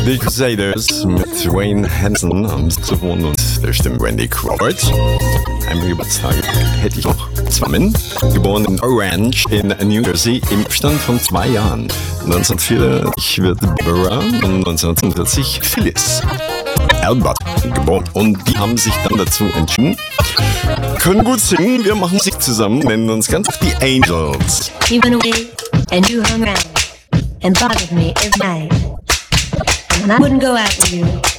The Crusaders mit Wayne Hansen am Saxophon und der Stimme Randy Crawford. Am Geburtstag hätte ich noch Zwammen, geboren in Orange in New Jersey im Abstand von 2 Jahren. 1944 wird Deborah und 1940 Phyllis Albert geboren. Und die haben sich dann dazu entschieden, können gut singen, wir machen Musik zusammen, nennen uns ganz die Angels. You went away and you hung around and bothered me every night. And I wouldn't go out with you.